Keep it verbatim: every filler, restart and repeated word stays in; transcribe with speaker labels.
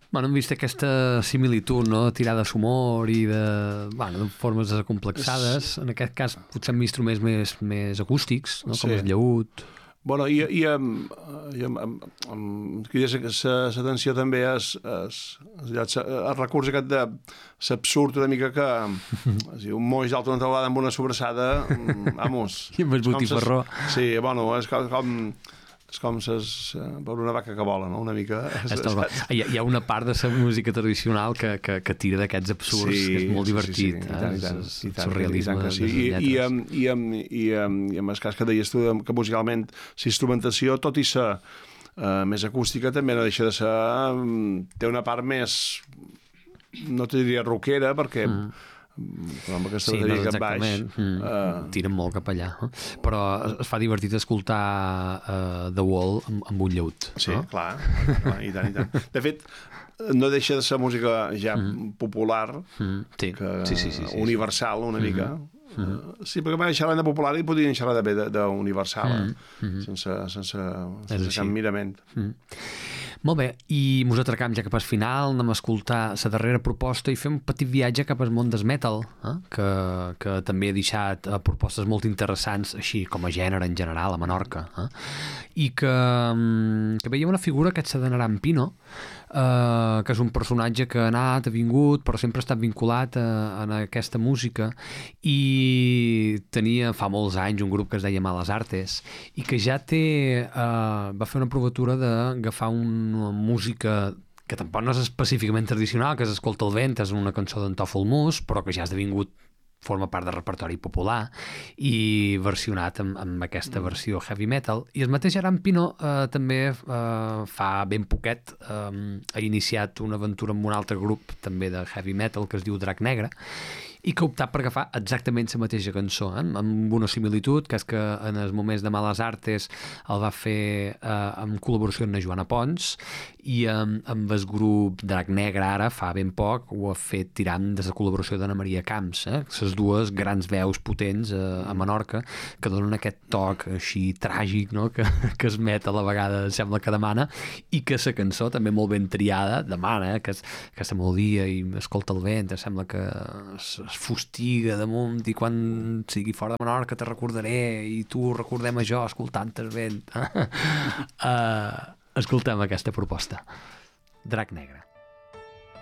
Speaker 1: Bueno, hem vist aquesta similitud, no?, tirada d'humor i de, bueno, de formes desacomplexades. En aquest cas, potser amb instruments més, més acústics, no?, com
Speaker 2: Sí.
Speaker 1: el llaüt.
Speaker 2: Bueno, i, i, um, i um, um, um, l'atenció també és, és, és el recurs aquest de l'absurd una mica que és dir, un moix d'alta una taulada amb una sobrassada, vamos.
Speaker 1: I amb el botifarró.
Speaker 2: Sí, bueno, és com, com és com ses, per una vaca que vola, no? Una mica. És, és,
Speaker 1: hi, ha, hi ha una part de la música tradicional que, que, que tira d'aquests absurds, sí, que és molt divertit. Sí, sí, sí.
Speaker 2: I tant, i tant.
Speaker 1: És,
Speaker 2: I tant,
Speaker 1: surrealisme
Speaker 2: i tant
Speaker 1: de
Speaker 2: sí.
Speaker 1: les
Speaker 2: I,
Speaker 1: lletres.
Speaker 2: i, i, i, i, i, i amb el cas que deies tu, que musicalment la instrumentació, tot i ser uh, més acústica, també no deixa de ser... Um, té una part més... no te diria rockera, perquè... Mm. Però amb aquesta
Speaker 1: sí,
Speaker 2: bateria
Speaker 1: no,
Speaker 2: que et baix
Speaker 1: mm. uh... tiren molt cap allà, no? Però es fa divertit escoltar uh, The Wall amb, amb un llaüt,
Speaker 2: sí,
Speaker 1: no?
Speaker 2: clar, clar, i tant, i tant. De fet, no deixa de ser música ja mm. popular,
Speaker 1: mm. sí.
Speaker 2: que
Speaker 1: Sí, sí, sí, sí,
Speaker 2: universal una
Speaker 1: sí.
Speaker 2: mica. Mm -hmm. Sí, perquè mai xerrant de popular i podrien xerrar també d'universal, mm -hmm. sense, sense, sense cap mirament.
Speaker 1: Mm. Molt bé, i mos atracam ja cap al final, anem a escoltar la darrera proposta i fer un petit viatge cap al món del metal, eh? que, que també ha deixat eh, propostes molt interessants, així com a gènere en general, a Menorca, eh? i que, que veiem una figura que és la de Naran Pino, eh, que és un personatge que ha anat, ha vingut, però sempre ha estat vinculat a, a aquesta música, i tenia fa molts anys un grup que es deia Malas Artes, i que ja té, eh, va fer una provatura d'agafar un una música que tampoc no és específicament tradicional, que s'escolta al vent, és una cançó d'en Tòfol Mus, però que ja ha esdevingut, forma part del repertori popular i versionat amb, amb aquesta versió heavy metal. I el mateix Naran Pino eh, també eh, fa ben poquet eh, ha iniciat una aventura amb un altre grup també de heavy metal que es diu Drac Negre, i que ha optat per agafar exactament la mateixa cançó, eh? amb una similitud, que és que en els moments de Malas Artes el va fer eh, en col·laboració amb la Joana Pons, i amb, amb el grup Drac Negre ara, fa ben poc, ho ha fet tirant de la col·laboració d'Anna Maria Camps, eh? les dues grans veus potents eh, a Menorca, que donen aquest toc així tràgic, no? que, que es met a la vegada, sembla que demana, i que la cançó, també molt ben triada, demana, eh? que és, aquesta melodia i escolta el vent, sembla que es, es fustiga damunt, i quan sigui fora de Menorca te recordaré i tu recordem a jo escoltant el vent. uh, escoltem aquesta proposta. Drac Negre.